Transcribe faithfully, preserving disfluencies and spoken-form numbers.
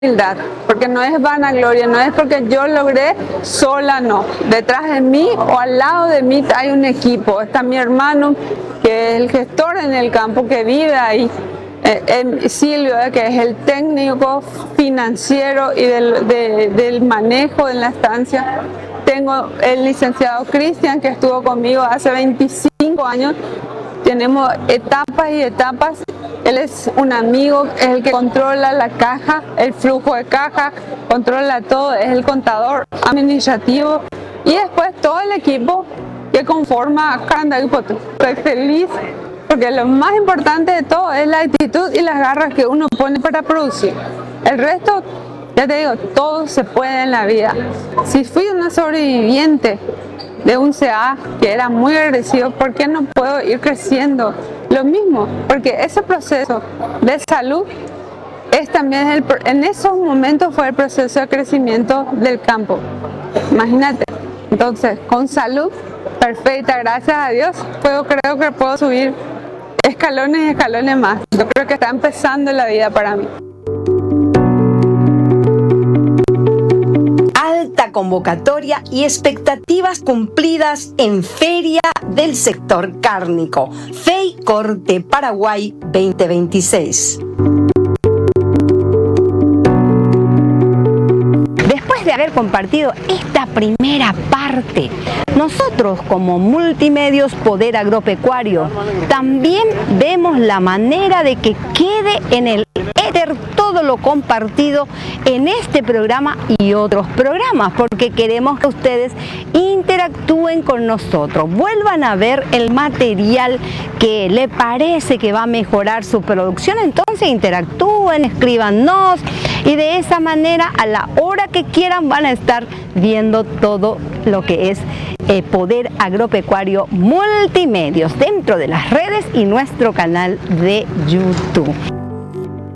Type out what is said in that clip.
humildad, porque no es vanagloria, no es porque yo logré sola, no. Detrás de mí o al lado de mí hay un equipo. Está mi hermano, que es el gestor en el campo, que vive ahí. Eh, eh, Silvio, eh, que es el técnico financiero y del, de, del manejo en la estancia. Tengo el licenciado Cristian, que estuvo conmigo hace veinticinco años. Tenemos etapas y etapas. Él es un amigo, es el que controla la caja, el flujo de caja, controla todo, es el contador administrativo. Y después todo el equipo que conforma Carandaguipotú. Estoy feliz porque lo más importante de todo es la actitud y las garras que uno pone para producir. El resto, ya te digo, todo se puede en la vida. Si fui una sobreviviente de un C A que era muy agresivo, ¿por qué no puedo ir creciendo? Lo mismo, porque ese proceso de salud es también, el, en esos momentos fue el proceso de crecimiento del campo. Imagínate, entonces con salud perfecta, gracias a Dios, puedo, creo que puedo subir escalones y escalones más. Yo creo que está empezando la vida para mí. Alta convocatoria y expectativas cumplidas en Feria del Sector Cárnico, FEICORTE Paraguay veinte veintiséis. Después de haber compartido esta primera parte, nosotros como Multimedios Poder Agropecuario también vemos la manera de que quede en el éter todo lo compartido en este programa y otros programas, porque queremos que ustedes interactúen con nosotros, vuelvan a ver el material que le parece que va a mejorar su producción, entonces interactúen, escríbanos y de esa manera a la hora que quieran van a estar viendo todo lo que es eh, Poder Agropecuario Multimedios dentro de las redes y nuestro canal de YouTube.